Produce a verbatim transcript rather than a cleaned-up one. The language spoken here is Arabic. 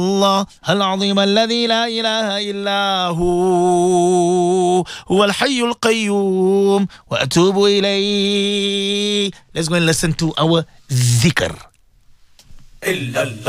الله العظيم الذي لا إله إلا هو هو الحي القيوم وأتوب إليه. Let's go and listen to our ذكر. إلا الله